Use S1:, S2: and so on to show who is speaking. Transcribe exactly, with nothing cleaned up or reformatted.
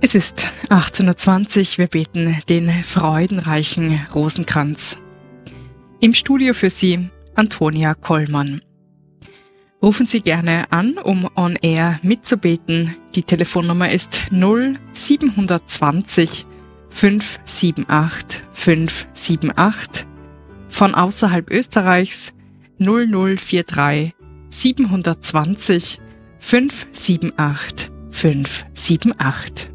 S1: Es ist achtzehn Uhr zwanzig, wir beten den freudenreichen Rosenkranz. Im Studio für Sie Antonia Kollmann. Rufen Sie gerne an, um on air mitzubeten. Die Telefonnummer ist null sieben zwanzig fünf sieben acht fünf sieben acht. Von außerhalb Österreichs null null vier drei sieben zwanzig fünf sieben acht fünf sieben acht.